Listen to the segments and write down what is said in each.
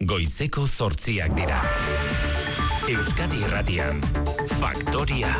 Goizeko 8 dira. Euskadi Irratian, Faktoria.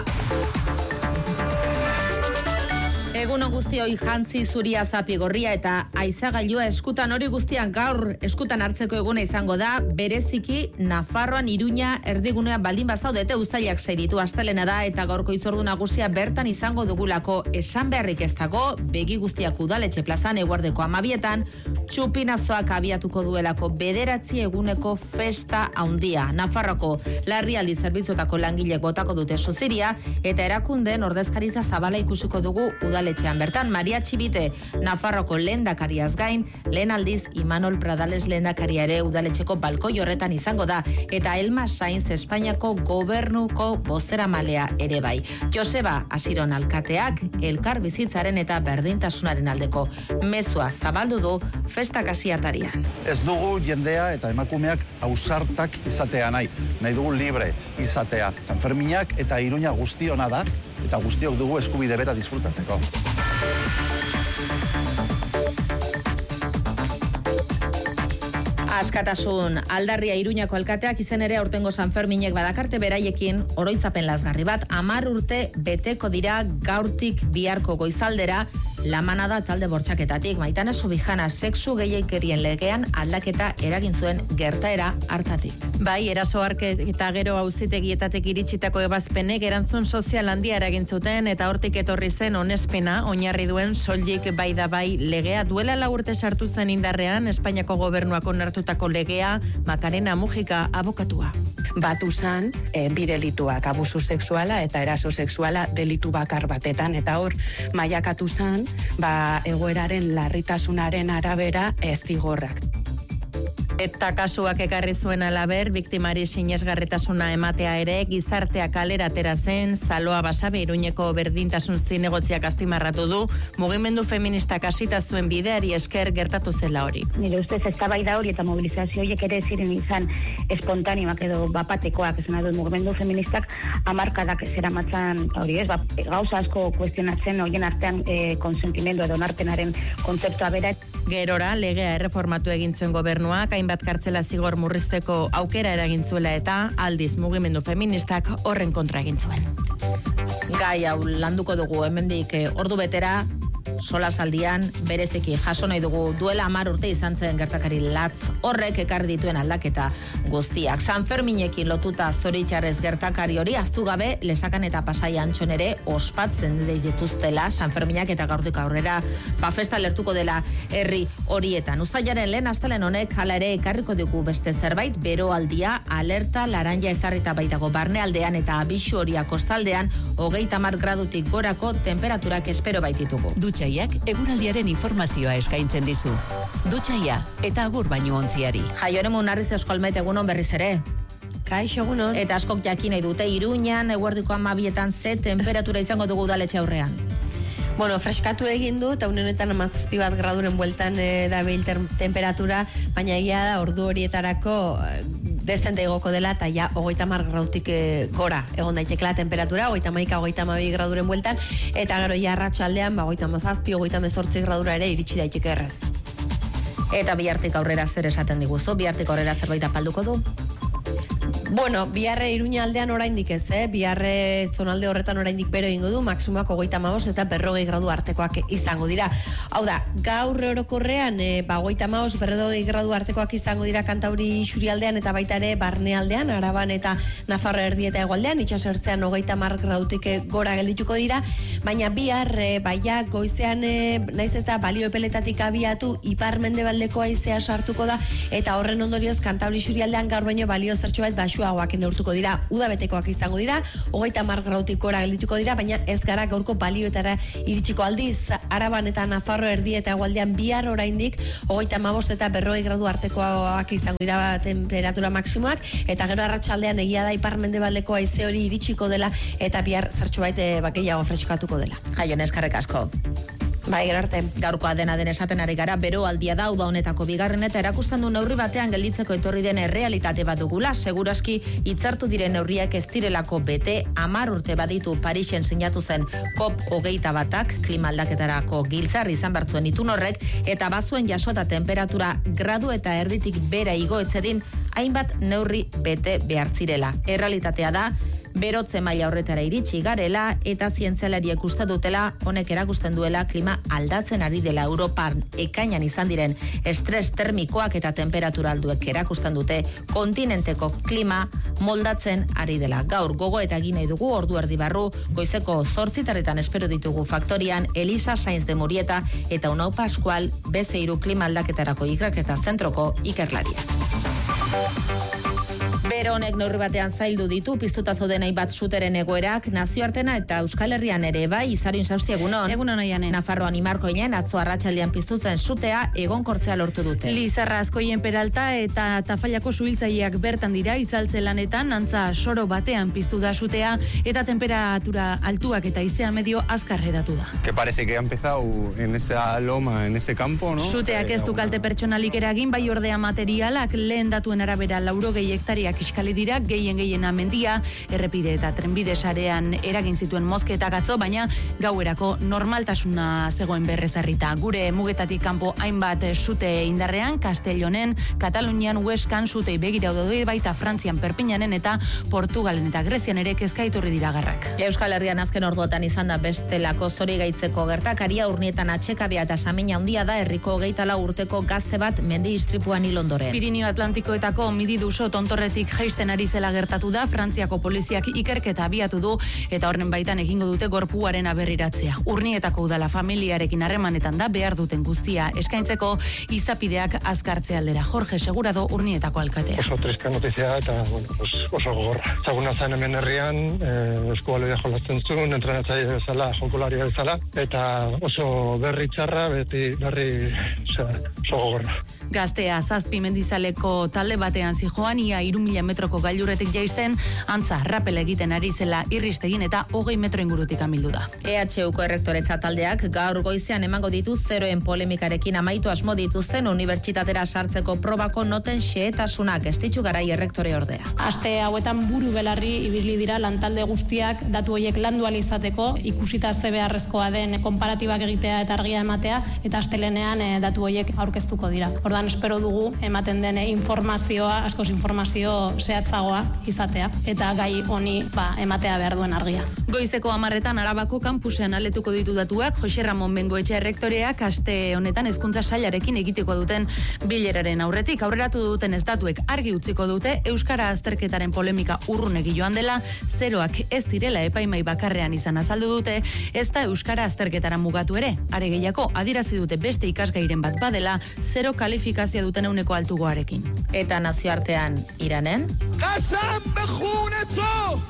Egunon guztioi, jantzi zuria zapi gorria eta aizagailua eskutan, hori guztian gaur eskutan hartzeko eguna izango da, bereziki Nafarroan, Iruña erdigunean baldin bazaudete uztailak 6 ditu astelena da eta gaurko hitzordu nagusia bertan izango dugulako. Esan beharrik ez dago, begi guztiak udaletxe plazan eguerdeko 12etan, txupinazoak abiatuko duelako 9 eguneko festa handia. Nafarroko larrialdi zerbitzuetako langilek botako dute suziria eta erakundeen ordezkaritza zabala ikusiko dugu udaletxean bertan. Maria Txibite, Nafarroko lehendakariaz gain, lehen aldiz Imanol Pradales lehendakaria ere udaletxeko balkoi horretan izango da, eta Elma Sainz Espainiako gobernuko bozeramalea ere bai. Joseba Asiron alkateak elkar bizitzaren eta berdintasunaren aldeko mezua zabaldu du festak hasiatarian. Ez dugu jendea eta emakumeak ausartak izatea nahi dugu libre izatea. Sanferminak eta Iruña guztiona da, eta guztiok dugu eskubide bera disfrutatzeko. Askatasun aldarria Iruñako alkateak izen ere aurtengo Sanferminek badakarte beraiekin oroitzapen lazgarri bat. 10 urte beteko dira gaurtik biharko goizaldera lamanada talde bortxaketatik. Maitane Subijana sexu gehiakerien legean aldaketa eragin zuen gertaera hartatik. Bai, eraso eta gero auzitegietatik iritsitako ebazpenek erantzun sozial handia eragin zuten eta hortik etorri zen onespena oinarri duen soilik bai da bai legea. Duela 4 urte sartu zen indarrean Espainiako gobernuak onartutako legea. Macarena Mujika abokatua. Batu zan, bi delituak, abusu sexuala eta eraso sexuala delitu bakar batetan, eta hor mailakatu zan, egoeraren larritasunaren arabera zigorrak. Eta kasuak ekarri zuen alaber, biktimari sinesgarritasuna ematea ere, gizartea kalera atera zen, Zaloa Basabe Iruñeko berdintasun zinegotziak azpimarratu du, mugimendu feministak hasita zuen bideari esker gertatu zela hori. Nire ustez eztabaida hori eta mobilizazio horiek ere ziren izan espontaneoak edo bapatekoak, esan du mugimendu feministak hamarkadak zeramatzan hori ez, gauza asko kuestionatzen horien artean konsentimendu edo onarpenaren kontzeptua bera. Gerora, legea erreformatu egin zuen gobernuak, hainbat kartzela zigor murrizteko aukera eragin zuela eta aldiz mugimendu feministak horren kontra egin zuen. Gai hau landuko dugu hemendik ordu betera, solasaldian bereziki jaso nahi dugu duela 10 urte izan zen gertakari latz horrek ekarri dituen aldaketa guztiak. Sanferminekin lotuta zoritxarrez gertakari hori ahaztu gabe Lesakan eta Pasai Antxon ere ospatzen dituztela Sanferminak eta gaurtik aurrera festa lertuko dela herri horietan. Uztailaren lehen astelehen honek hala ere ekarriko dugu beste zerbait, beroaldia alerta laranja ezarrita baitago barnealdean eta abisu horia kostaldean 30 gradutik gorako temperaturak espero baititugu. Dutxaiak eguraldiaren informazioa eskaintzen dizu. Dutxaia eta agur baino ontziari. Jaioremu Narriz Eskolmet egunon berriz ere. Kaixo egunon. Eta askok jakin nahi dute Iruñan eguerdiko 12etan ze temperatura izango dugu udaletxe aurrean. Bueno, freskatu egin du, eta unenetan 17 graduren bueltan da behil temperatura, baina egia da ordu horietarako dezente egoko dela, eta ja 30 gradutik gora egon daitekela temperatura, 31-32 graduren bueltan, eta gero ja arratsaldean 37-38 gradura ere iritsi daiteke errez. Eta bihartik aurrera zer esaten diguzu? Bihartik aurrera zerbait apalduko du? Bueno, biharre Iruña aldean oraindik ez, biharre zonalde horretan oraindik bero egingo du, maksimoak 35 eta 40 gradu artekoak izango dira. Hau da, gaur orokorrean, 35-40 gradu artekoak izango dira Kantauri Xurialdean eta baita ere Barnealdean, Araban eta Nafarroa erdi eta hegoaldean, itsasertzean 30 gradutik gora geldituko dira, baina bihar baia goizean naiz eta balio epeletatik abiatu ipar-mendebaldeko haizea sartuko da, eta horren ondorioz Kantauri Xurialdean gaur baino balio zertxo bat baxuagoak neurtuko dira, udabetekoak izango dira, 30 gradutik gora geldituko dira, baina ez gara gaurko balioetara iritsiko. Aldiz, Araban eta Nafarro erdi eta hegoaldean bihar oraindik 35 eta 40 gradu artekoak izango dira temperatura maksimoak, eta gero arratsaldean egia da ipar-mendebaldeko haize hori iritsiko dela eta bihar zertxobait gehiago freskatuko dela. Jaion, eskerrik asko. Bai, gero arte. Gaurkoa dena den esaten ari gara, beroaldia da uda honetako bigarren eta erakusten du neurri batean gelditzeko etorri den errealitate bat dugula. Segurazki hitzartu diren neurriak ez direlako bete. 10 urte baditu Parisen sinatu zen COP21ak klima aldaketarako giltzarri izan bertzuen itun horrek, eta bazuen jasota temperatura gradu eta erditik bera igo etzedin hainbat neurri bete behar zirela. Errealitatea da, berotze maila horretara iritsi garela eta zientzialariek uste dutela honek erakusten duela klima aldatzen ari dela. Europan ekainan izan diren estres termikoak eta temperatura altuek erakusten dute kontinenteko klima moldatzen ari dela. Gaur gogo eta egin nahi dugu ordu erdi barru goizeko 8:00 espero ditugu Faktorian Elisa Sainz de Murieta eta Unau Pascual B3 klima aldaketarako ikerketa zentroko ikerlaria. Bero honek neurri batean zaildu ditu piztuta zauden hainbat suteren egoerak nazioartena eta Euskal Herrian ere bai. Izarin Sausti, egunon. Egunon oiane. Nafarroan Imarkoinen atzo arratsaldean piztutzen sutea egonkortzea lortu dute. Lizarra Azkoien Peralta eta Tafallako suhiltzaileak bertan dira itzaltze lanetan, antza soro batean piztu da sutea eta temperatura altuak eta haizea medio azkar hedatu da. Que parece que ha empezado en esa loma, en ese campo, ¿no? Suteak ez du kalte pertsonalik eragin, bai ordea materialak lehen datuen arabera 80 hektariak iskali dira, gehiena mendia, errepide eta trenbide sarean eragin zituen mozketak atzo, baina gauerako normaltasuna zegoen berrezarrita. Gure mugetatik kanpo hainbat sute indarrean, Castellonen, Katalunian, Hueskan sutei begira daude, baita Frantzian, Perpignanen eta Portugalen eta Grezian ere kezkaiturri dira garrak. Euskal Herrian azken orduotan izan da bestelako zorigaitzeko gertakaria, Urnietan atxekabea eta samina handia da, herriko 24 urteko gazte bat mendi istripuan hil ondoren. Pirinio Atlantikoetako Mididuso tontorretik jaisten ari zela gertatu da, Frantziako poliziak ikerketa abiatu du eta horren baitan egingo dute gorpuaren aberriratzea. Urnietako udala familiarekin harremanetan da, behar duten guztia eskaintzeko izapideak azkartze aldera. Jorge Segurado, Urnietako alkatea. Oso treska notizia eta oso gogorra. Zaguna zen hemen herrian, eskubalea jolasten zuen, entrenatzaile bezala, jokularia bezala, eta oso berri txarra, oso gogorra. Gaztea Zazpi mendizaleko talde batean zijoan, ia 3.000 metroko gailurretik jaisten, antza rapel egiten ari zela irristegin eta 20 metro ingurutik amildu da. EHUko errektoretza taldeak gaur goizean emango ditu zeroen polemikarekin amaitu asmo dituzten unibertsitatera sartzeko probako noten xehetasunak. Estitxu Garai errektore ordea. Aste hauetan buru belarri ibili dira lantalde guztiak datu horiek landu ahal izateko, ikusita ze beharrezkoa den konparatibak egitea eta argia ematea, eta astelenean datu horiek aurkeztuko dira. Ordan espero dugu ematen den informazioa, askoz informazio zehatzagoa izatea eta gai honi ematea behar duen argia. Goizeko 10:00 Arabako kampusean aletuko ditu datuak Jose Ramon Bengoetxe errektoreak aste honetan hezkuntza sailarekin egiteko duten bileraren aurretik. Aurreratu duten ez datuek argi utziko dute euskara azterketaren polemika urrunegi joan dela, zeroak ez direla epaimai bakarrean izan azaldu dute, ez da euskara azterketara mugatu ere. Are gehiago adierazi dute beste ikasgairen bat badela, zero kalifikazioa duten euneko altugoarekin. Eta nazioartean Iranen? قسم به خون تو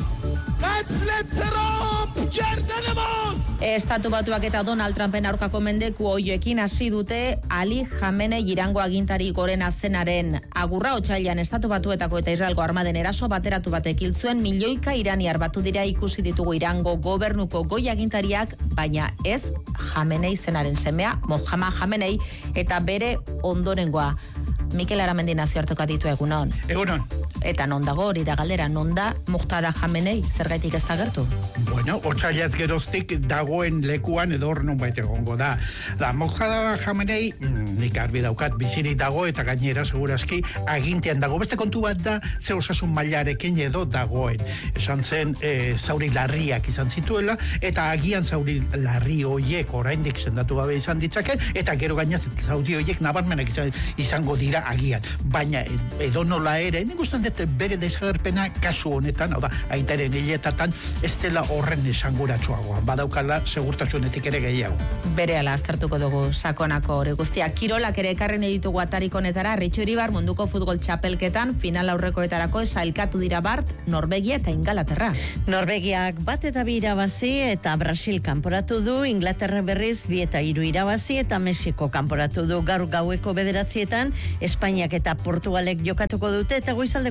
قتل ترامپ گردن ماست. Estatu Batuak eta Donald Trumpen aurkako mendeku oioekin hasi dute Ali Khamenei Irango agintari gorena zenaren agurra. Otsailean Estatu Batuetako eta Israelgo armaden eraso bateratu batek hil zuen, milioika iraniar batu dira ikusi ditugu Irango gobernuko goi agintariak, baina ez Khamenei zenaren semea, Mohammad Khamenei, eta bere ondorengoa. Mikel Aramendi nazioarteko aditu egunon. Egunon. Eta non dago hori da galdera, non da Muqtada Khamenei, zergaitik ez da gertu? Bueno, otsailaz geroztik dagoen lekuan edo hor nonbait egongo da. Da, Muqtada Khamenei, nik argi daukat bizirik dago eta gainera segurazki agintean dago. Beste kontu bat da, ze osasun mailarekin edo dagoen. Esan zen, zauri larriak izan zituela, eta agian zauri larri hoiek oraindik sendatu gabe izan ditzake, eta gero gainaz zauri hoiek nabarmenak izango dira agian. Baina edo nola ere, nik ustean dut bere desagerpena kasu honetan, hau da, aitaren hiletatan, ez dela horren esanguratsuagoa. Badaukala segurtasunetik ere gehiago. Berehala aztertuko dugu sakonako hori guztia. Kirolak ere ekarri nahi ditugu atarik honetara, Ritxo Iribar munduko futbol txapelketan final aurrekoetarako sailkatu dira Bart, Norvegia eta Ingalaterra. Norvegiak bat eta bi irabazi eta Brasil kanporatu du, Inglaterra berriz 2 eta 3 irabazi eta Mexiko kanporatu du. Gaur gaueko 9:00 Espainiak eta Portugalek jokatuko dute eta goizaldeko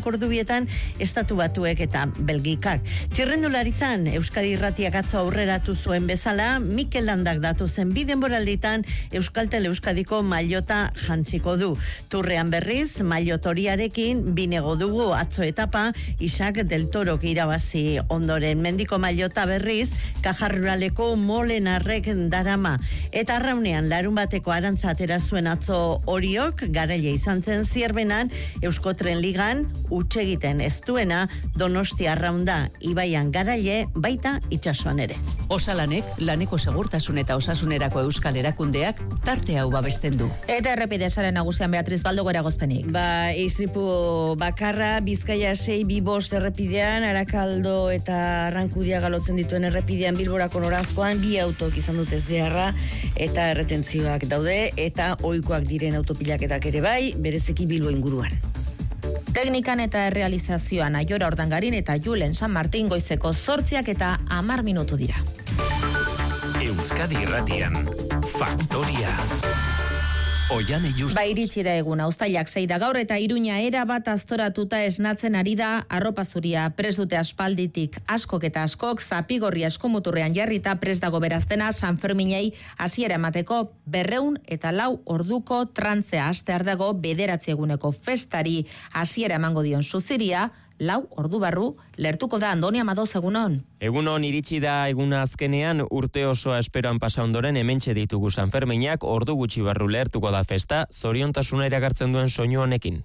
ordubietan Estatu Batuek eta Belgikak. Txirrendularitzan Euskadi Irratiak atzo aurreratu zuen bezala, Mikel Landak datozen bi denboralditan Euskaltel Euskadiko maillota jantziko du. Turrean berriz, mailotoriarekin binego dugu atzo etapa, Isaac del Torok irabazi ondoren. Mendiko maillota berriz, Kajarruraleko Molenarrek darama. Eta arraunean larun bateko arantza atera zuen atzo Oriok, garaile izan zen Zierbenan, Euskotren Ligan, utxegiten ez duena, Donostia arraunda, Ibaian garaile, baita itsasoan ere. Osalanek, laneko segurtasun eta osasunerako euskal erakundeak tarte hau babesten du. Eta errepide sare nagusian Beatriz Baldo goragozpenik. Istripu bakarra, Bizkaia 6-2 errepidean, Arakaldo eta Arrankudia galotzen dituen errepidean Bilborako norazkoan, 2 autok izan dut ezbeharra eta erretentzioak daude, eta ohikoak diren autopilaketak ere bai, bereziki Bilbo inguruan. Teknikan eta errealizazioan Aiora Ordangarin eta Julen San Martin goizeko 8 eta 10 minutu dira. Euskadi Irratian, Faktoria. Oiane Just. Iritsi da eguna, uztailak 6 da gaur eta Iruña erabat aztoratuta esnatzen ari da arropa zuria. Prest dute aspalditik askok eta askok, zapigorria eskumuturrean jarrita prest dago beraztena San Ferminei hasiera emateko 204 orduko trantzea hastear dago 9 eguneko festari hasiera emango dion suziria. 4 ordu barru lertuko da. Andoni Amadoz, egunon. Egunon, iritsi da eguna azkenean, urte osoa esperoan pasa ondoren hementxe ditugu San Ferminak, ordu gutxi barru lertuko da festa, zoriontasuna iragartzen duen soinu honekin.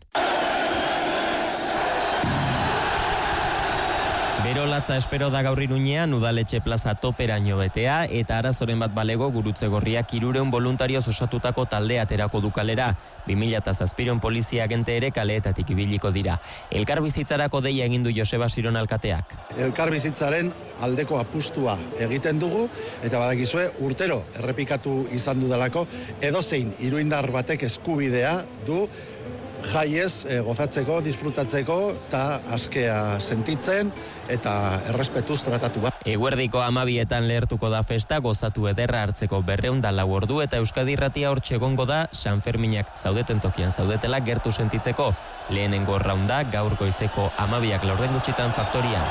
Bero latza espero da gaur Iruñean, udaletxe plaza toperaino betea, eta arazoren bat balego gurutze gorriak 300 voluntarioz osatutako taldea aterako du kalera. 2007 polizia agente ere kaleetatik ibiliko dira. Elkarbizitzarako deia egin du Joseba Siron alkateak. Elkarbizitzaren aldeko apustua egiten dugu, eta badakizue urtero errepikatu izan dudalako, edozein iruindar batek eskubidea du jaiez gozatzeko, disfrutatzeko eta askea sentitzen eta errespetuz tratatu bat. Eguerdiko 12etan lehertuko da festa, gozatu ederra hartzeko 204 ordu eta Euskadi Irratia hortxe egongo da San Ferminak zaudeten tokian zaudetela gertu sentitzeko. Lehenengo raunda gaur goizeko 12ak laurden gutxitan Faktorian.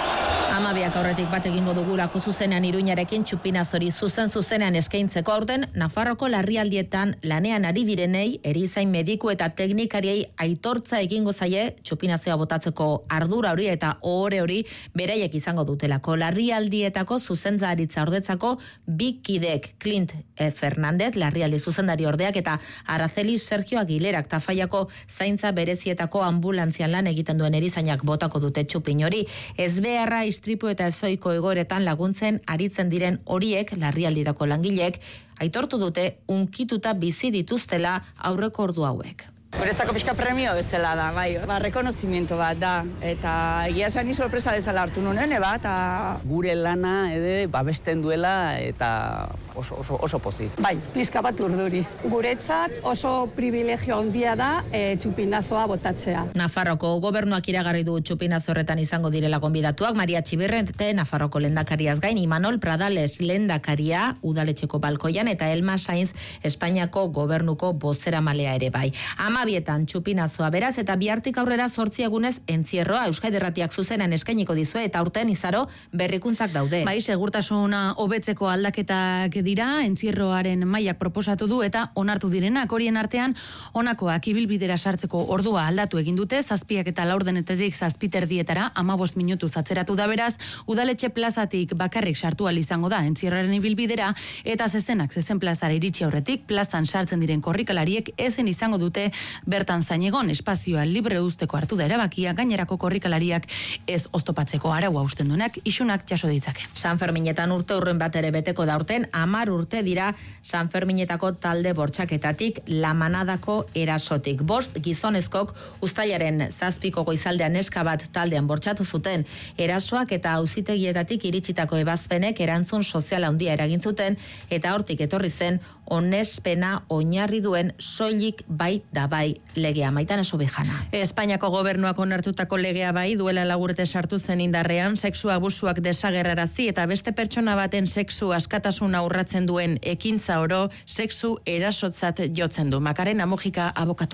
12ak aurretik bat egingo dugulako zuzenean Iruñarekin txupinazori zuzenean eskaintzeko orden Nafarroko larrialdietan lanean ari direnei, erizain mediku eta teknikariei aitortza egingo zaie txupinazioa botatzeko ardura hori eta ohore hori beraiek izango dutelako. Larrialdietako zuzendzaritza ordetzako 2 kidek, Clint Fernandez, larrialdi zuzendari ordeak, eta Araceli Sergio Aguilerak Tafaiako zaintza berezietako ambulantzian lan egiten duen erizainak botako dute txupin hori. Ezbeharra, istripu eta ezoiko egoeretan laguntzen aritzen diren horiek, larrialditako langileek, aitortu dute unkituta bizi dituztela aurreko ordu hauek. Guretzako pixka premio bezala da, bai. Rekonozimiento bat da, eta egia esan sorpresa bezala hartu nuen, eta gure lana babesten duela eta oso pozik. Bai, pizka bat urduri. Guretzat oso privilegio handia da txupinazoa botatzea. Nafarroko gobernuak iragarri du txupinazo horretan izango direla gonbidatuak, Maria Txibirrente, Nafarroko lehendakariaz gain, Imanol Pradales lehendakaria udaletxeko balkoian, eta Elma Sainz Espainiako gobernuko bozeramalea ere bai. 12etan txupinazoa beraz, eta bihartik aurrera 8 egunez entzierroa Euskadi Irratiak zuzenean eskainiko dizue, eta aurten izaro berrikuntzak daude. Bai, segurtasuna hobetzeko aldaketak dira, entzierroaren mailak proposatu du eta onartu direnak, horien artean honakoak ibilbidera sartzeko ordua aldatu egin dute, 7 eta 4 7:30 15 minutuz atzeratu da beraz, udaletxe plazatik bakarrik sartu ahal izango da entzierroaren ibilbidera, eta zezen plazara iritsi aurretik, plazan sartzen diren korrikalariek ezen izango dute bertan zainegon, espazioa libre uzteko hartu da erabakia, gainerako korrikalariak ez oztopatzeko araua usten duenak isunak jaso ditzake. San Ferminetan urte urren bat ere beteko da urten, 10 urte dira San Ferminetako talde bortxaketatik, La Manadako erasotik. 5 gizonezkok uztailaren 7ko goizaldean neska bat taldean bortxatu zuten. Erasoak eta auzitegietatik iritsitako ebazpenek erantzun soziala handia eragin zuten, eta hortik etorri zen onespena oinarri duen soilik bai da bai legea. Maitan Esobejana. Espainiako gobernuak onartutako legea bai duela 4 urte sartu zen indarrean, sexu abusuak desagerrarazi eta beste pertsona baten sexu askatasuna urratzen duen ekintza oro sexu erasotzat jotzen du. Makarena Mojika abokatua.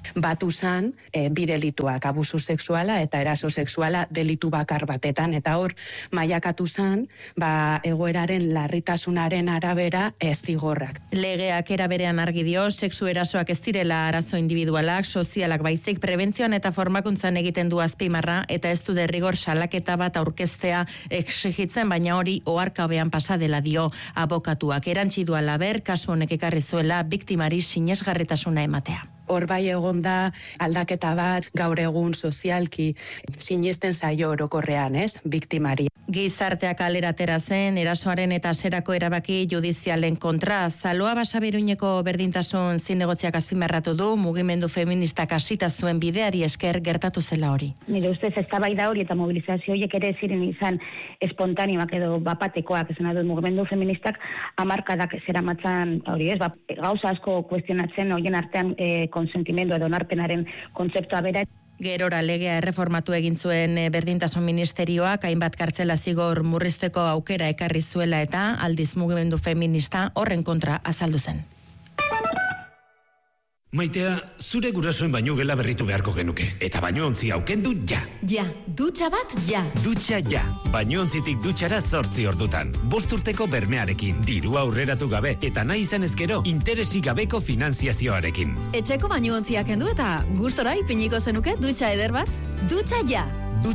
Batu zan, bi delituak, abusu sexuala eta eraso sexuala delitu bakar batetan, eta hor, mailakatu zan, egoeraren larritasunaren arabera zigorrak. Legeak era berean argi dio, sexu erasoak ez direla arazo individualak, sozialak baizik, prebentzioan eta formakuntzan egiten du azpimarra, eta ez du derrigor salaketa bat aurkeztea exigitzen, baina hori oharkabean pasa dela dio abokatuak. Erantzi du alaber, kasu honek ekarri zuela biktimari sinesgarritasuna ematea. Hor bai egon da aldaketa bat gaur egun sozialki sinesten zaio orokorrean, biktimari. Gizarteak aleratera zen, erasoaren eta zerako erabaki judizialen kontra. Zaloa Basaberuñeko berdintasun zinegotziak azpimarratu du, mugimendu feministak hasita zuen bideari esker gertatu zela hori. Nire ustez eztabaida hori eta mobilizazio horiek ere ziren izan espontaneoak edo bapatekoak, esan dut mugimendu feministak hamarkadak zeramatzan hori, gauza asko kuestionatzen horien artean konsentimendu edo onarpenaren kontzeptua bera. Gerora legea erreformatu egin zuen berdintasun ministerioak hainbat kartzela zigor murrizteko aukera ekarri zuela eta aldiz mugimendu feminista horren kontra azaldu zen. Maitea, zure gurasoen baino gela berritu beharko genuke. Eta bainoontzi aukendu ja. Ja, dutxa bat ja. Dutxa ja. Bainoontzitik dutxara 8 ordutan. 5 urteko bermearekin, dirua aurreratu gabe eta nahi izan ezkero interesik gabeko finanziazioarekin. Etxeko bainoontziak kendu eta gustora ipiniko zenuke dutxa eder bat? Dutxa ja.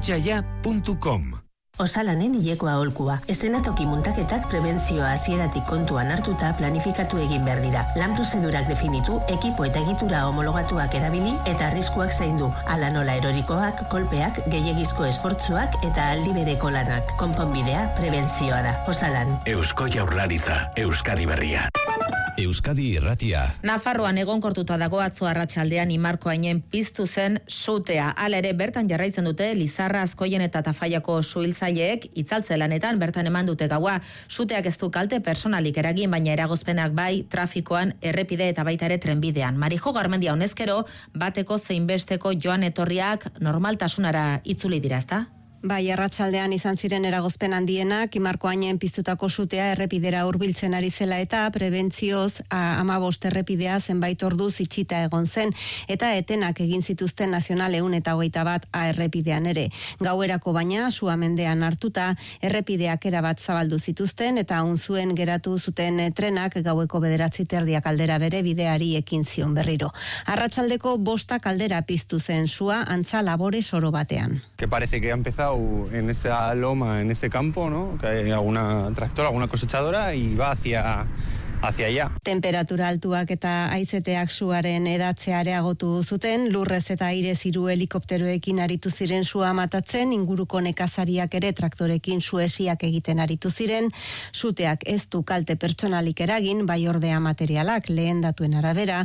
Dutxaja.com. Osalanen hileko aholkua. Eszenatoki muntaketak prebentzioa hasieratik kontuan hartuta planifikatu egin behar dira. Lan prozedurak definitu, ekipo eta egitura homologatuak erabili eta arriskuak zaindu. Hala nola erorikoak, kolpeak, gehiegizko esfortzuak eta aldi bereko lanak. Konponbidea prebentzioa da. Osalan. Eusko Jaurlaritza, Euskadi Berria. Euskadi Irratia. Nafarroan egonkortuta dago atzo arratsaldean Imarkoainen piztu zen sutea. Hala ere bertan jarraitzen dute Lizarra, Azkoien eta Tafaiako suhiltzaileek itzaltze lanetan bertan eman dute gaua. Suteak ez du kalte personalik eragin, baina eragozpenak bai trafikoan, errepide eta baita ere trenbidean. Marijo Garmendia honezkero bateko zein besteko joan etorriak normaltasunara itzuli dira, ezta? Bai, arratsaldean izan ziren eragozpen handienak, Imarkoainen piztutako sutea errepidera hurbiltzen ari zela eta prebentzioz 15 errepidea zenbait orduz itxita egon zen eta etenak egin zituzten Nazional 121 errepidean ere. Gauerako baina sua mendean hartuta errepideak erabat zabaldu zituzten eta unzuen geratu zuten trenak gaueko 9:30 aldera bere bideari ekin zion berriro. Arratsaldeko 5 aldera piztu zen sua antza labore soro batean. Que parece que ha empezado en esa loma, en ese campo, ¿no? Que hay alguna tractora, alguna cosechadora y va hacia allá. Temperatura altuak eta haizeteak suaren edatzea areagotu zuten, lurrez eta airez 3 helikopteroekin aritu ziren sua matatzen, inguruko nekazariak ere traktorekin suesiak egiten aritu ziren, suteak ez du kalte pertsonalik eragin, bai ordea materialak lehen datuen arabera,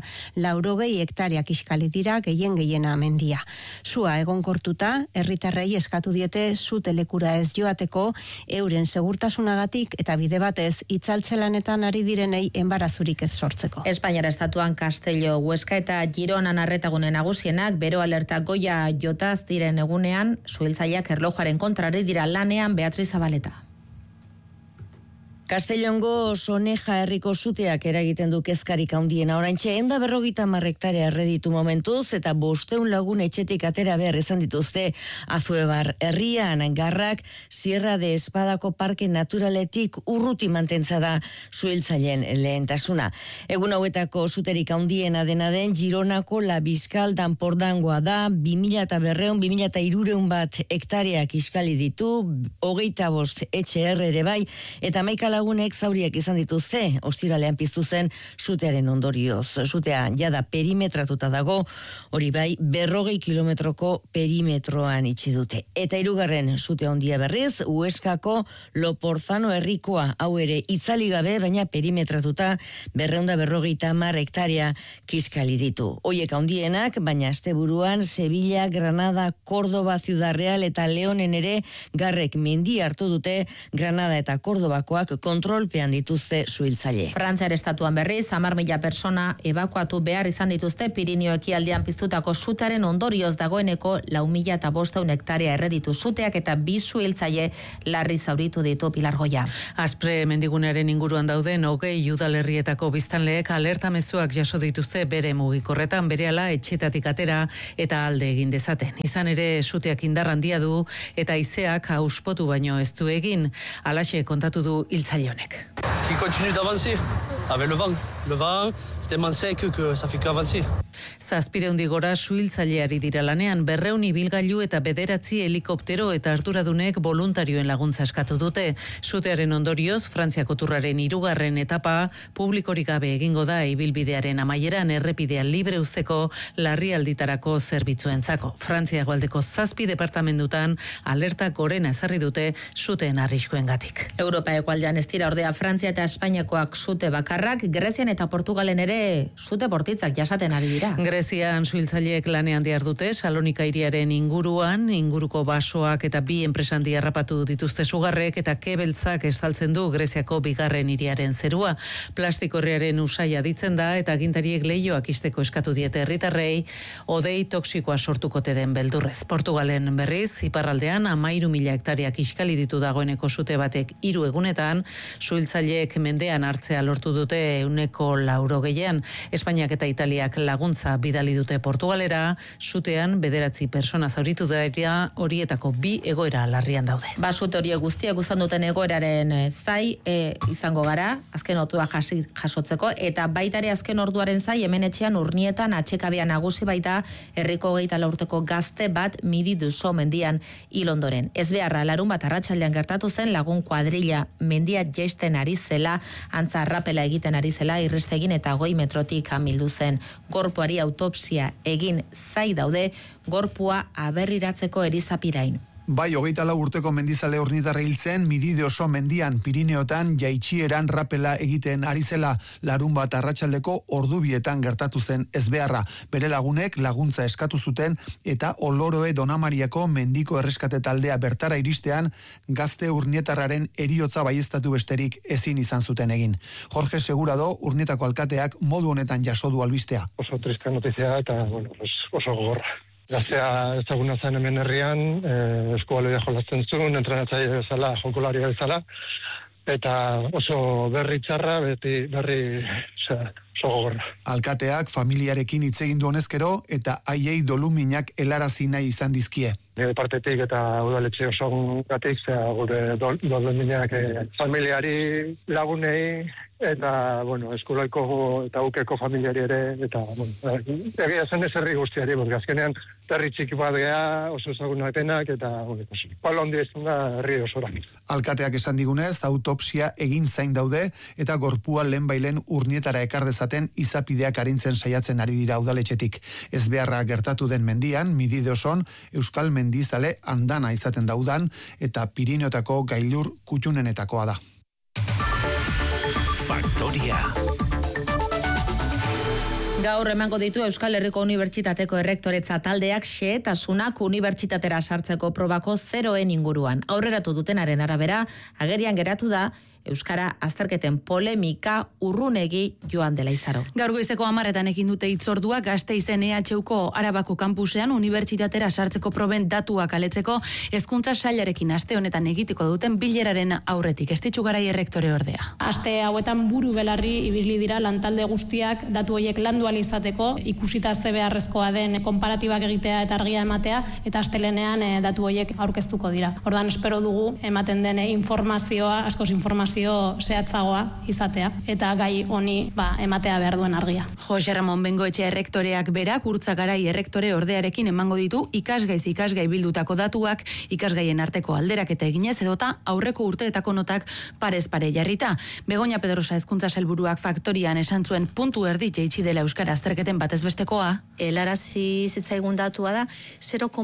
80 hektariak iskali dira gehiena mendia. Sua egonkortuta, herritarrei eskatu diete sute lekura ez joateko, euren segurtasunagatik eta bide batez itzaltzelanetan ari direnei enbarazurik ez sortzeko. Espainiara estatuan Castello, Huesca eta Gironan arretagune nagusienak bero alerta goia jotaz diren egunean, suhiltzaileak erlojuaren kontrari dira lanean. Beatriz Zabaleta. Castellongo Soneja herriko suteak eragiten du kezkarik handiena. Oraintxe 150 hektarea erreditu momentuz eta 500 lagun etxetik atera behar izan dituzte Azuebar herrian. Garrak Sierra de Espadako parke naturaletik urruti mantentza da suhiltzaileen lehentasuna. Egun hauetako suterik handiena dena den Gironako La Bizkal Danpordangoa da. 2200-2300 bat hektareak iskali ditu, 25 etxe ere bai, eta 11 lagunek zauriak izan dituzte, ostiralean piztu zen sutearen ondorioz. Sutea jada perimetratuta dago, hori bai 40 kilometroko perimetroan itxi dute. Eta 3. sute handia berriz, Hueskako Loporzano herrikoa, hau ere itzali gabe, baina perimetratuta 250 hektarea kiskali ditu. Hoiek handienak, baina asteburuan Sevilla, Granada, Córdoba, Ciudad Real eta Leonen ere garrek mendi hartu dute. Granada eta Córdobakoak kontrolpean dituzte suhiltzaileek. Frantziar estatuan berriz, 10.000 persona ebakuatu behar izan dituzte Pirinio ekialdean piztutako sutearen ondorioz dagoeneko 4.500 hektarea erreditu suteak eta 2 suhiltzaile larri zauritu ditu Pilar Goia. Aspre mendigunearen inguruan dauden 20 udalerrietako biztanleek alerta mezuak jaso dituzte bere mugikorretan berehala etxetatik atera eta alde egin dezaten. Izan ere suteak indar handia du eta haizeak auspotu baino ez du egin. Halaxe kontatu du hiltzaile honek. Qui continue d'avancer avec le vent. Le vent, c'est tellement sec que ça fait qu'avancer. 700 gora suhiltzaileari dira lanean, 200 ibilgailu eta 9 helikoptero eta arduradunek voluntarioen laguntza eskatu dute. Sutearen ondorioz, Frantziako turraren 3. etapa publikorik gabe egingo da ibilbidearen amaieran errepidea libre uzteko larrialditarako zerbitzuentzako. Frantzia hegoaldeko 7 departamentutan alerta gorena ezarri dute suteen arriskuengatik. Europa hegoaldean ez dira ordea Frantzia eta Espainiakoak sute bakarrak, Grezian eta Portugalen ere sute bortitzak jasaten ari dira. Grezian suhiltzaileek lanean dihardute, Salonika hiriaren inguruan, inguruko basoak eta 2 enpresa handi harrapatu dituzte sugarrek eta kebeltzak estaltzen du Greziako 2. hiriaren zerua. Plastikorriaren usaia ditzen da eta agintariek leihoak isteko eskatu diete herritarrei, hodei toksikoa sortukote den beldurrez. Portugalen berriz, iparraldean 13.000 hektareak iskali ditu dagoeneko sute batek 3 egunetan, suhiltzaileek mendean hartzea lortu dute 180. Espainiak eta Italiak laguntza bidali dute Portugalera, sutean 9 persona zauritu dira, horietako 2 egoera larrian daude. Basute horiek guztiak uzan duten egoeraren zai izango gara, azken otua jasotzeko, eta baitare azken orduaren zai hemen etxean Urnietan atxekabea nagusi baita herriko 24 urteko gazte bat Midi Duso mendian hil ondoren. Ez beharra larun bat arratsaldean gertatu zen lagun kuadrilla mendia jaisten ari zela, antza arrapela egiten ari zela irristegin eta 20 metrotik amildu zen. Gorpuari autopsia egin zai daude, gorpua aberriratzeko erizapirain. Bai, 24 urteko mendizale Urnietarra hiltzen, Midi Duso mendian Pirineotan jaitsieran rapela egiten ari zela, larun bat arratsaldeko ordubietan gertatu zen ezbeharra. Bere lagunek laguntza eskatu zuten eta Oloroe Donamariako mendiko erreskate taldea bertara iristean gazte Urnietarraren heriotza baieztatu besterik ezin izan zuten egin. Jorge Segurado, Urnietako alkateak modu honetan jaso du albistea. Oso triste notizia eta oso gogorra. Gaztea ezaguna zen hemen herrian, eskualea jolasten zuen, entrenatzaile bezala, jokolaria bezala, eta oso berri txarra, oso gogorra. Alkateak familiarekin hitz egin du honezkero eta haiei doluminak helarazi nahi izan dizkie. Nire partetik eta udaletxe osogatik, gure doluminak familiari, lagunei, eta, eskolaiko eta ukeko familiari ere, eta, egia zen ez herri guztiari, azkenean herri txiki bat geha, oso ezaguna etenak, eta, palo handi izan da herri osorak. Alkateak esan digunez, autopsia egin zain daude, eta gorpua lehenbailen Urnietara ekar dezaten izapideak arintzen saiatzen ari dira udaletxetik. Ez beharra gertatu den mendian, Midi Duson, Euskal Mendizale andana izaten daudan, eta Pirineotako gailur kutxunenetakoa da. Faktoria. Gaur emango ditu Euskal Herriko Unibertsitateko errektoretza taldeak xehetasunak unibertsitatera sartzeko probako 0en inguruan. Aurreratu dutenaren arabera, agerian geratu da Euskara azterketen polemika urrunegi joan dela izaro. Gaur goizeko 10etan ekin dute hitzordua Gasteizen EHUko Arabako kampusean unibertsitatera sartzeko proben datuak aletzeko hezkuntza sailarekin aste honetan egiteko duten bileraren aurretik. Estitxu Garai errektore ordea. Aste hauetan buru belarri ibili dira lantalde guztiak datu horiek landu ahal izateko, ikusita ze beharrezkoa den konparatibak egitea eta argia ematea, eta astelenean datu horiek aurkeztuko dira. Ordan espero dugu ematen den informazioa, askoz informazio zehatzagoa izatea eta gai honi ematea behar duen argia. Jose Ramon Bengoetxe errektoreak berak Urtza Garai errektore ordearekin emango ditu ikasgai bildutako datuak, ikasgaien arteko alderaketa eginez edota aurreko urteetako notak parez pare jarrita. Begoña Pedrosa hezkuntza sailburuak Faktorian esan zuen puntu erdi jaitsi dela euskara azterketen batez bestekoa. Helarazi zitzaigun datua da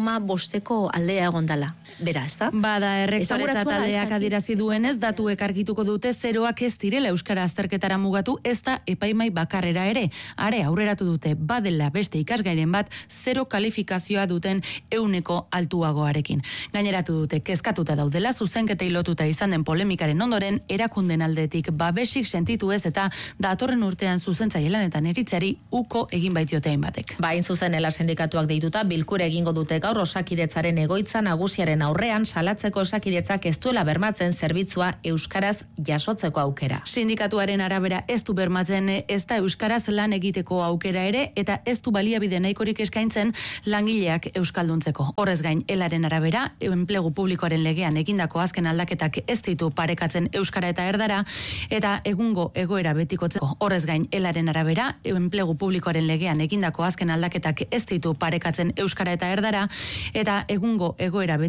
0,5ko aldea egondala. Bera, ezta? Bada errektoretza taldeak adierazi duenez datuek argituko gogoratuko dute zeroak ez direla euskara azterketara mugatu, ez da epaimai bakarrera ere. Are aurreratu dute badela beste ikasgairen bat zero kalifikazioa duten 100 altuagoarekin. Gaineratu dute kezkatuta daudela zuzenketei lotuta izan den polemikaren ondoren erakunden aldetik babesik sentitu ez eta datorren urtean zuzentzaile lanetan eritzeari uko egin baitiotein batek. Bain zuzenela sindikatuak deituta bilkure egingo dute gaur Osakidetzaren egoitza nagusiaren aurrean salatzeko Osakidetzak ez duela bermatzen zerbitzua euskaraz jasotzeko aukera. Sindikatuaren arabera ez du bermatzen ez da euskaraz lan egiteko aukera ere eta ez du baliabide nahikorik eskaintzen langileak euskalduntzeko. Horrez gain, elaren arabera, enplegu publikoaren legean egindako azken aldaketak ez ditu parekatzen euskara eta erdara eta egungo egoera betikotzeko. Horrez gain, elaren arabera, enplegu publikoaren legean egindako azken aldaketak ez ditu parekatzen euskara eta erdara eta egungo egoera